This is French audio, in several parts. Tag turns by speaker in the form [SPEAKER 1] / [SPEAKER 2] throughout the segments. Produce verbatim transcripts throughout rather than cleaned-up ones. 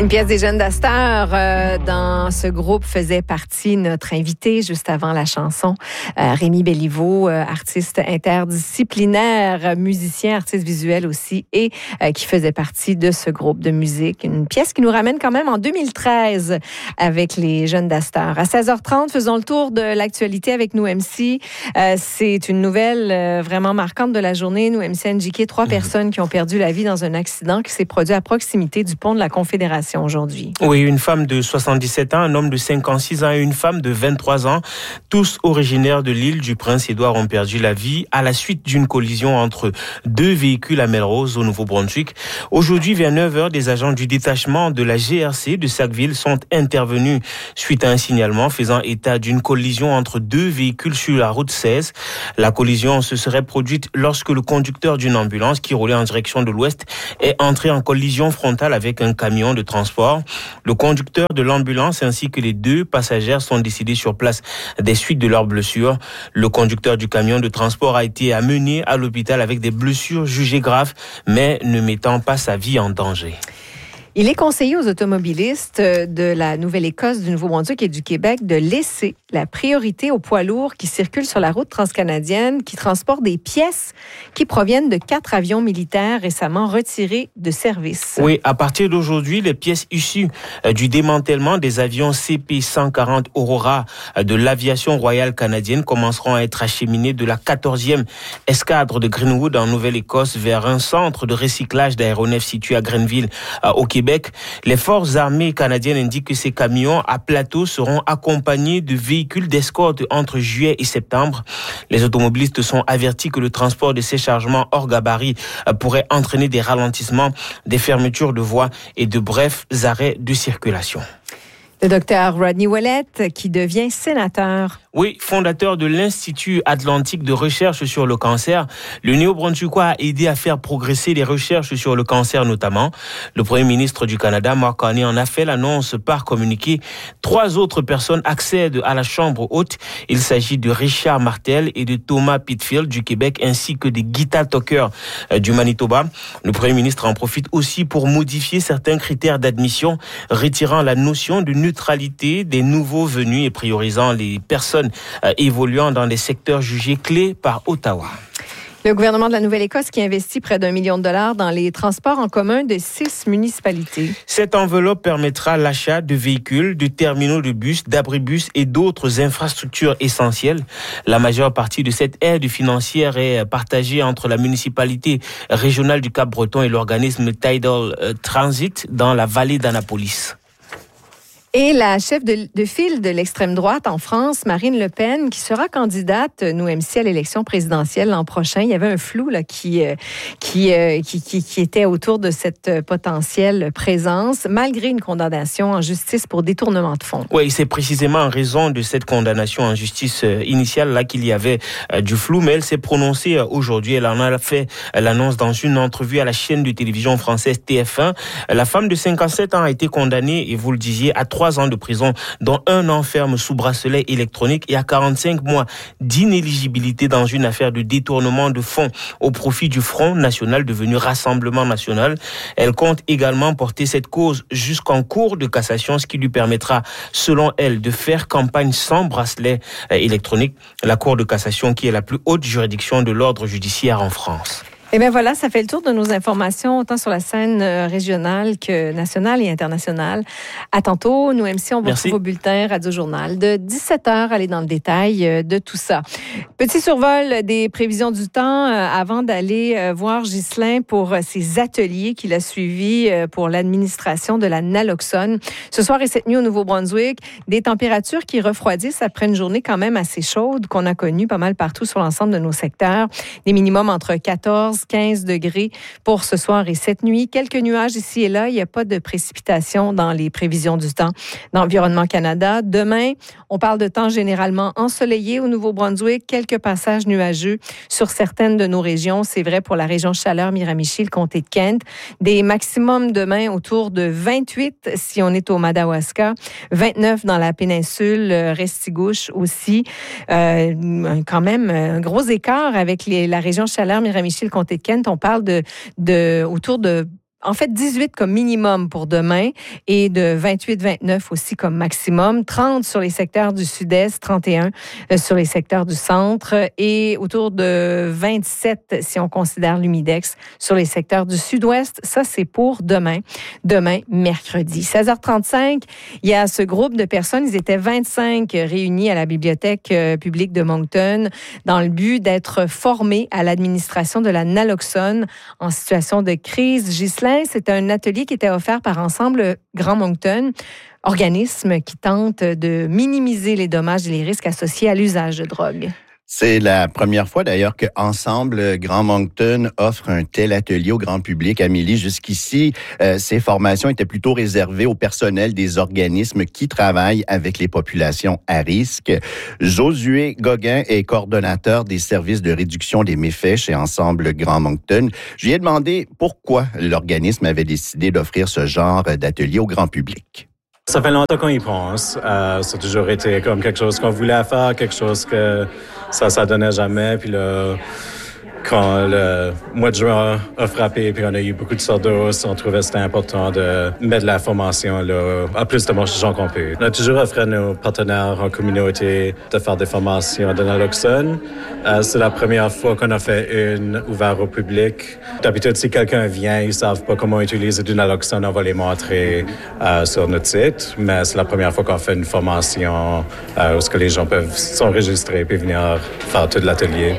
[SPEAKER 1] Une pièce des Jeunes d'Astor. Euh, dans ce groupe faisait partie notre invité juste avant la chanson, euh, Rémi Béliveau, euh, artiste interdisciplinaire, musicien, artiste visuel aussi, et euh, qui faisait partie de ce groupe de musique. Une pièce qui nous ramène quand même en deux mille treize avec les Jeunes d'Astor. À seize heures trente, faisons le tour de l'actualité avec nous M C. Euh, c'est une nouvelle euh, vraiment marquante de la journée. Nous M C N J K, trois mmh. personnes qui ont perdu la vie dans un accident qui s'est produit à proximité du pont de la Confédération aujourd'hui.
[SPEAKER 2] Oui, une femme de soixante-dix-sept ans, un homme de cinquante-six ans et une femme de vingt-trois ans, tous originaires de l'île du Prince-Édouard, ont perdu la vie à la suite d'une collision entre deux véhicules à Melrose, au Nouveau-Brunswick. Aujourd'hui, vers neuf heures, des agents du détachement de la G R C de Sackville sont intervenus suite à un signalement faisant état d'une collision entre deux véhicules sur la route seize. La collision se serait produite lorsque le conducteur d'une ambulance qui roulait en direction de l'ouest est entré en collision frontale avec un camion de transport. Le conducteur de l'ambulance ainsi que les deux passagères sont décédés sur place des suites de leurs blessures. Le conducteur du camion de transport a été amené à l'hôpital avec des blessures jugées graves, mais ne mettant pas sa vie en danger.
[SPEAKER 1] Il est conseillé aux automobilistes de la Nouvelle-Écosse, du Nouveau-Brunswick et du Québec de laisser la priorité aux poids lourds qui circulent sur la route transcanadienne, qui transportent des pièces qui proviennent de quatre avions militaires récemment retirés de service.
[SPEAKER 2] Oui, à partir d'aujourd'hui, les pièces issues du démantèlement des avions C P cent quarante Aurora de l'aviation royale canadienne commenceront à être acheminées de la quatorzième escadre de Greenwood en Nouvelle-Écosse vers un centre de recyclage d'aéronefs situé à Grenville, au Québec. Les forces armées canadiennes indiquent que ces camions à plateau seront accompagnés de véhicules d'escorte entre juillet et septembre. Les automobilistes sont avertis que le transport de ces chargements hors gabarit pourrait entraîner des ralentissements, des fermetures de voies et de brefs arrêts de circulation.
[SPEAKER 1] Le docteur Rodney Ouellette, qui devient sénateur.
[SPEAKER 2] Oui, fondateur de l'Institut Atlantique de recherche sur le cancer, le Néo-Brunswickois a aidé à faire progresser les recherches sur le cancer notamment. Le Premier ministre du Canada, Mark Carney, en a fait l'annonce par communiqué. Trois autres personnes accèdent à la Chambre haute. Il s'agit de Richard Martel et de Thomas Pitfield du Québec, ainsi que de Gita Tucker du Manitoba. Le Premier ministre en profite aussi pour modifier certains critères d'admission, retirant la notion de neutralité des nouveaux venus et priorisant les personnes euh, évoluant dans des secteurs jugés clés par Ottawa.
[SPEAKER 1] Le gouvernement de la Nouvelle-Écosse qui investit près d'un million de dollars dans les transports en commun de six municipalités.
[SPEAKER 2] Cette enveloppe permettra l'achat de véhicules, de terminaux de bus, d'abribus et d'autres infrastructures essentielles. La majeure partie de cette aide financière est partagée entre la municipalité régionale du Cap-Breton et l'organisme Tidal Transit dans la vallée d'Annapolis.
[SPEAKER 1] Et la chef de, de file de l'extrême droite en France, Marine Le Pen, qui sera candidate, nous M C, à l'élection présidentielle l'an prochain. Il y avait un flou là, qui, euh, qui, euh, qui, qui, qui était autour de cette potentielle présence, malgré une condamnation en justice pour détournement de fonds.
[SPEAKER 2] Oui, c'est précisément en raison de cette condamnation en justice initiale là qu'il y avait euh, du flou, mais elle s'est prononcée euh, aujourd'hui. Elle en a fait euh, l'annonce dans une entrevue à la chaîne de télévision française T F un. La femme de cinquante-sept ans a été condamnée, et vous le disiez, à trois ans de prison, dont un an ferme sous bracelet électronique et à quarante-cinq mois d'inéligibilité dans une affaire de détournement de fonds au profit du Front national devenu Rassemblement national. Elle compte également porter cette cause jusqu'en cour de cassation, ce qui lui permettra, selon elle, de faire campagne sans bracelet électronique. La cour de cassation qui est la plus haute juridiction de l'ordre judiciaire en France.
[SPEAKER 1] Eh bien voilà, ça fait le tour de nos informations, autant sur la scène régionale que nationale et internationale. À tantôt, nous M C, on vous
[SPEAKER 2] Merci.
[SPEAKER 1] retrouve au bulletin Radio Journal de dix-sept heures, aller dans le détail de tout ça. Petit survol des prévisions du temps avant d'aller voir Ghislain pour ses ateliers qu'il a suivis pour l'administration de la naloxone. Ce soir et cette nuit au Nouveau-Brunswick, des températures qui refroidissent après une journée quand même assez chaude qu'on a connue pas mal partout sur l'ensemble de nos secteurs. Des minimums entre quatorze quinze degrés pour ce soir et cette nuit. Quelques nuages ici et là. Il n'y a pas de précipitations dans les prévisions du temps d'Environnement Canada. Demain, on parle de temps généralement ensoleillé au Nouveau-Brunswick. Quelques passages nuageux sur certaines de nos régions. C'est vrai pour la région Chaleur, Miramichi, le comté de Kent. Des maximums demain autour de vingt-huit si on est au Madawaska. vingt-neuf dans la péninsule, Restigouche aussi. Euh, quand même, un gros écart avec les, la région Chaleur, Miramichi, le comté de Kent. On parle de, de autour de en fait, dix-huit comme minimum pour demain et de vingt-huit vingt-neuf aussi comme maximum. trente sur les secteurs du sud-est, trente et un sur les secteurs du centre et autour de vingt-sept si on considère l'humidex sur les secteurs du sud-ouest. Ça, c'est pour demain. Demain, mercredi. seize heures trente-cinq, il y a ce groupe de personnes, ils étaient vingt-cinq réunis à la Bibliothèque publique de Moncton dans le but d'être formés à l'administration de la naloxone en situation de crise. Ghislain, c'est un atelier qui était offert par Ensemble Grand Moncton, organisme qui tente de minimiser les dommages et les risques associés à l'usage de drogue.
[SPEAKER 3] C'est la première fois d'ailleurs que Ensemble Grand Moncton offre un tel atelier au grand public. Amélie, jusqu'ici, euh, ces formations étaient plutôt réservées au personnel des organismes qui travaillent avec les populations à risque. Josué Gauguin est coordonnateur des services de réduction des méfaits chez Ensemble Grand Moncton. Je lui ai demandé pourquoi l'organisme avait décidé d'offrir ce genre d'atelier au grand public.
[SPEAKER 4] Ça fait longtemps qu'on y pense. Euh, ça a toujours été comme quelque chose qu'on voulait faire, quelque chose que ça, ça donnait jamais. Puis là, quand le mois de juin a frappé, puis on a eu beaucoup de surdoses, on trouvait que c'était important de mettre de la formation là, à plus de gens qu'on peut. On a toujours offert à nos partenaires en communauté de faire des formations de naloxone. Euh, c'est la première fois qu'on a fait une ouverte au public. D'habitude, si quelqu'un vient, ils ne savent pas comment utiliser du naloxone, on va les montrer euh, sur notre site. Mais c'est la première fois qu'on fait une formation euh, où les gens peuvent s'enregistrer et venir faire tout l'atelier.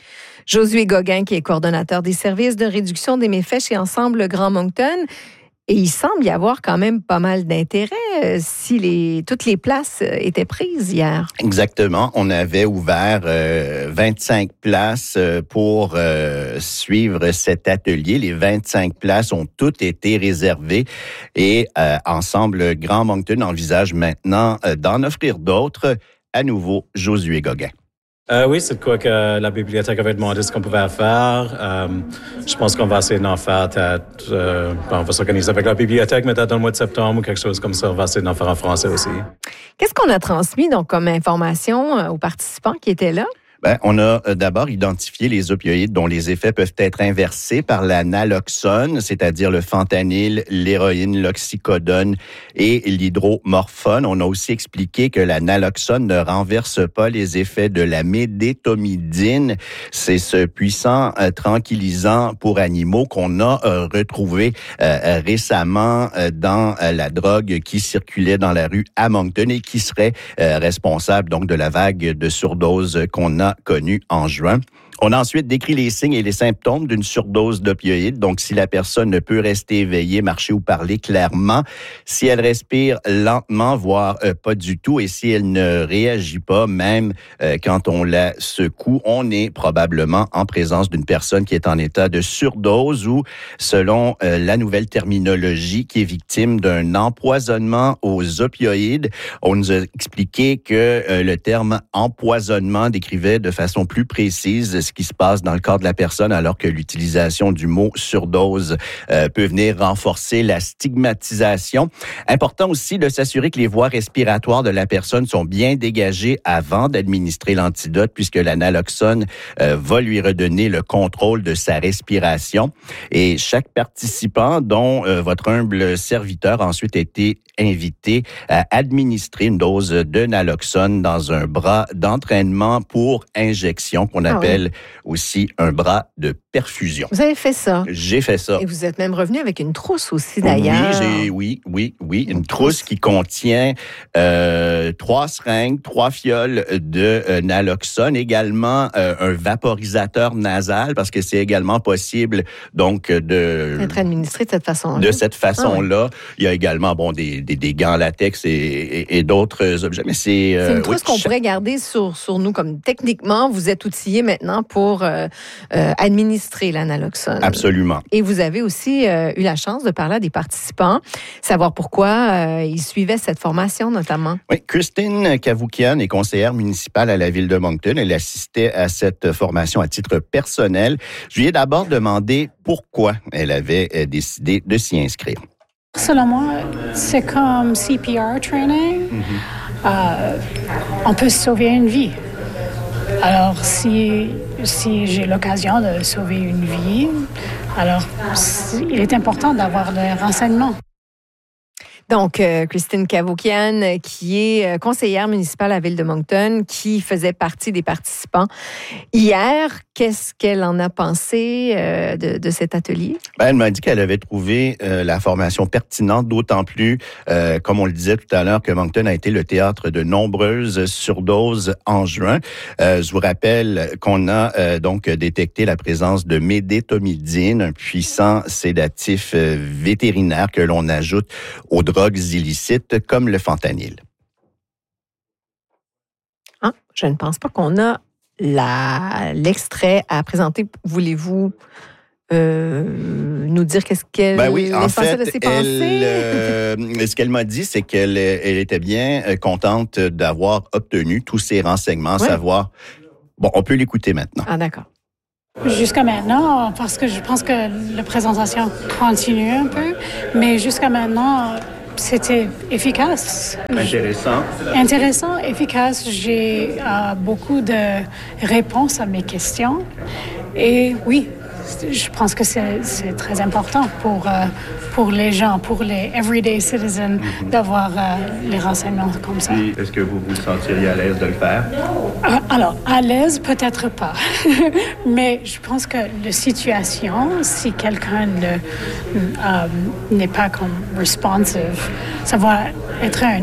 [SPEAKER 1] Josué Gauguin, qui est coordonnateur des services de réduction des méfaits chez Ensemble Grand Moncton. Et il semble y avoir quand même pas mal d'intérêt euh, si les, toutes les places euh, étaient prises hier.
[SPEAKER 3] Exactement. On avait ouvert euh, vingt-cinq places euh, pour euh, suivre cet atelier. Les vingt-cinq places ont toutes été réservées et euh, Ensemble Grand Moncton envisage maintenant euh, d'en offrir d'autres. À nouveau, Josué Gauguin.
[SPEAKER 4] Euh, oui, c'est de quoi que la bibliothèque avait demandé ce qu'on pouvait faire. Euh, je pense qu'on va essayer d'en faire peut-être, euh, on va s'organiser avec la bibliothèque, mais peut-être dans le mois de septembre ou quelque chose comme ça. On va essayer d'en faire en français aussi.
[SPEAKER 1] Qu'est-ce qu'on a transmis donc comme information aux participants qui étaient là?
[SPEAKER 3] Ben, on a d'abord identifié les opioïdes dont les effets peuvent être inversés par la naloxone, c'est-à-dire le fentanyl, l'héroïne, l'oxycodone et l'hydromorphone. On a aussi expliqué que la naloxone ne renverse pas les effets de la médétomidine. C'est ce puissant euh, tranquillisant pour animaux qu'on a euh, retrouvé euh, récemment euh, dans euh, la drogue qui circulait dans la rue à Moncton et qui serait euh, responsable donc de la vague de surdose qu'on a connu en juin. On a ensuite décrit les signes et les symptômes d'une surdose d'opioïdes. Donc, si la personne ne peut rester éveillée, marcher ou parler clairement, si elle respire lentement, voire euh, pas du tout, et si elle ne réagit pas, même euh, quand on la secoue, on est probablement en présence d'une personne qui est en état de surdose ou, selon euh, la nouvelle terminologie, qui est victime d'un empoisonnement aux opioïdes. On nous a expliqué que euh, le terme empoisonnement décrivait de façon plus précise ce qui se passe dans le corps de la personne, alors que l'utilisation du mot surdose euh, peut venir renforcer la stigmatisation. Important aussi de s'assurer que les voies respiratoires de la personne sont bien dégagées avant d'administrer l'antidote, puisque la naloxone euh, va lui redonner le contrôle de sa respiration. Et chaque participant, dont euh, votre humble serviteur, a ensuite été invité à administrer une dose de naloxone dans un bras d'entraînement pour injection qu'on appelle ah oui. aussi un bras de perfusion.
[SPEAKER 1] Vous avez fait ça?
[SPEAKER 3] J'ai fait ça.
[SPEAKER 1] Et vous êtes même revenu avec une trousse aussi, d'ailleurs.
[SPEAKER 3] Oui, j'ai, oui, oui, oui. Une, une trousse. trousse qui contient euh, trois seringues, trois fioles de euh, naloxone, également euh, un vaporisateur nasal, parce que c'est également possible donc de...
[SPEAKER 1] D'être administré de cette façon-là.
[SPEAKER 3] De cette façon-là. Ah oui. Il y a également bon, des, des, des gants latex et, et, et d'autres objets. Mais c'est,
[SPEAKER 1] euh, c'est une trousse
[SPEAKER 3] oui,
[SPEAKER 1] qu'on pourrait garder sur, sur nous, comme techniquement, vous êtes outillés maintenant pour euh, euh, administrer la naloxone.
[SPEAKER 3] Absolument.
[SPEAKER 1] Et vous avez aussi euh, eu la chance de parler à des participants, savoir pourquoi euh, ils suivaient cette formation notamment.
[SPEAKER 3] Oui, Christine Cavoukian est conseillère municipale à la ville de Moncton. Elle assistait à cette formation à titre personnel. Je lui ai d'abord demandé pourquoi elle avait décidé de s'y inscrire.
[SPEAKER 5] Selon moi, c'est comme C P R training. Mm-hmm. Euh, on peut sauver une vie. Alors, si, si j'ai l'occasion de sauver une vie, alors il est important d'avoir des renseignements.
[SPEAKER 1] Donc, euh, Christine Cavoukian, qui est conseillère municipale à la Ville de Moncton, qui faisait partie des participants hier. Qu'est-ce qu'elle en a pensé euh, de, de cet atelier?
[SPEAKER 3] Ben, elle m'a dit qu'elle avait trouvé euh, la formation pertinente, d'autant plus, euh, comme on le disait tout à l'heure, que Moncton a été le théâtre de nombreuses surdoses en juin. Euh, je vous rappelle qu'on a euh, donc détecté la présence de médétomidine, un puissant sédatif euh, vétérinaire que l'on ajoute aux drogues illicites comme le fentanyl.
[SPEAKER 1] Ah, je ne pense pas qu'on a la, l'extrait à présenter. Voulez-vous euh, nous dire qu'est-ce qu'elle
[SPEAKER 3] ben oui, en fait,
[SPEAKER 1] de ses pensées?
[SPEAKER 3] Elle, euh, ce qu'elle m'a dit, c'est qu'elle elle était bien contente d'avoir obtenu tous ces renseignements,
[SPEAKER 1] ouais.
[SPEAKER 3] savoir... Bon, on peut l'écouter maintenant.
[SPEAKER 1] Ah, d'accord.
[SPEAKER 5] Jusqu'à maintenant, parce que je pense que la présentation continue un peu, mais jusqu'à maintenant, c'était efficace.
[SPEAKER 3] Intéressant.
[SPEAKER 5] Intéressant, efficace. J'ai euh, beaucoup de réponses à mes questions. Et oui, je pense que c'est, c'est très important pour, euh, pour les gens, pour les everyday citizens, mm-hmm. d'avoir euh, les renseignements comme ça.
[SPEAKER 3] Et est-ce que vous vous sentiriez à l'aise de le faire?
[SPEAKER 5] Euh, alors, à l'aise, peut-être pas. Mais je pense que la situation, si quelqu'un ne, euh, n'est pas comme responsive, ça va être un,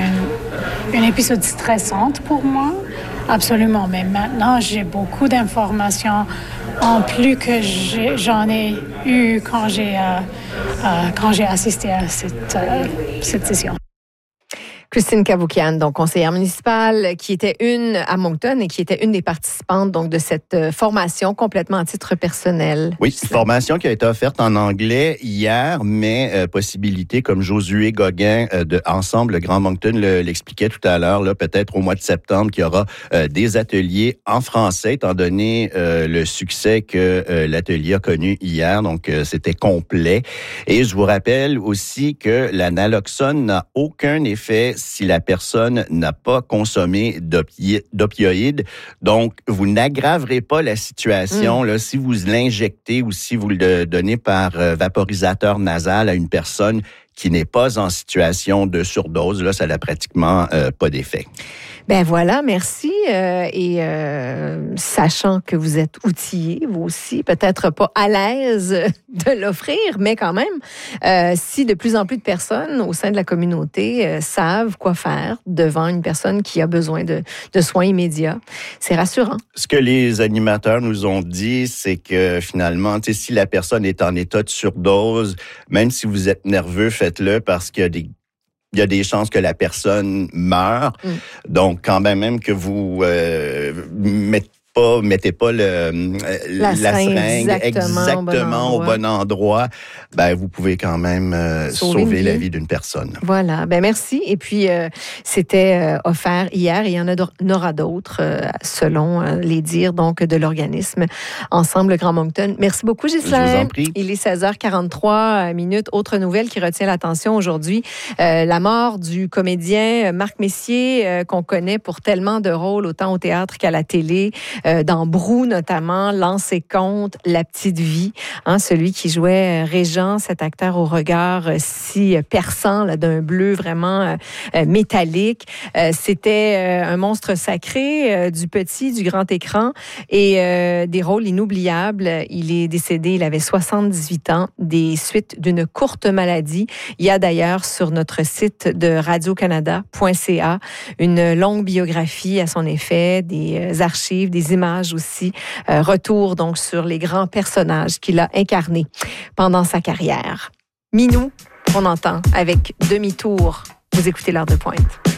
[SPEAKER 5] un, un épisode stressant pour moi. Absolument. Mais maintenant, j'ai beaucoup d'informations en plus que j'ai, j'en ai eu quand j'ai, euh, euh, quand j'ai assisté à cette, euh, cette session.
[SPEAKER 1] Christine Cavoukian, donc conseillère municipale, qui était une à Moncton et qui était une des participantes donc de cette formation complètement à titre personnel.
[SPEAKER 3] Oui, c'est une formation qui a été offerte en anglais hier, mais euh, possibilité, comme Josué Gauguin euh, de Ensemble Grand Moncton le, l'expliquait tout à l'heure, là, peut-être au mois de septembre, qu'il y aura euh, des ateliers en français, étant donné euh, le succès que euh, l'atelier a connu hier. Donc, euh, c'était complet. Et je vous rappelle aussi que la naloxone n'a aucun effet si la personne n'a pas consommé d'opi- d'opioïdes. Donc, vous n'aggraverez pas la situation. Mmh. Là, si vous l'injectez ou si vous le donnez par euh, vaporisateur nasal à une personne qui n'est pas en situation de surdose, là, ça n'a pratiquement euh, pas d'effet.
[SPEAKER 1] Ben voilà, merci. Euh, et euh, sachant que vous êtes outillés, vous aussi, peut-être pas à l'aise de l'offrir, mais quand même, euh, si de plus en plus de personnes au sein de la communauté euh, savent quoi faire devant une personne qui a besoin de, de soins immédiats, c'est rassurant. Ce
[SPEAKER 3] que les animateurs nous ont dit, c'est que finalement, si la personne est en état de surdose, même si vous êtes nerveux, faites-le parce qu'il y a des Il y a des chances que la personne meure. Mm. Donc, quand même, même que vous euh, mettez pas, mettez pas le, la, la seringue exactement, exactement au, bon au bon endroit, ben, vous pouvez quand même euh, sauver, sauver la vie d'une personne.
[SPEAKER 1] Voilà. Ben, merci. Et puis, euh, c'était euh, offert hier et il y en a aura d'autres, euh, selon euh, les dires donc, de l'organisme Ensemble Grand Moncton. Merci beaucoup, Ghislain.
[SPEAKER 3] Je vous en prie.
[SPEAKER 1] Il est seize heures quarante-trois minutes. Autre nouvelle qui retient l'attention aujourd'hui, euh, la mort du comédien Marc Messier, euh, qu'on connaît pour tellement de rôles, autant au théâtre qu'à la télé. Euh, dans Brou notamment, Lance et Compte, La Petite Vie, hein, celui qui jouait Régent, cet acteur au regard euh, si perçant là, d'un bleu vraiment euh, métallique. Euh, c'était euh, un monstre sacré euh, du petit, du grand écran et euh, des rôles inoubliables. Il est décédé, il avait soixante-dix-huit ans, des suites d'une courte maladie. Il y a d'ailleurs sur notre site de radio canada point c a une longue biographie à son effet, des archives, des images aussi, euh, retour donc sur les grands personnages qu'il a incarnés pendant sa carrière. Minou, on entend avec Demi-tour. Vous écoutez l'heure de pointe.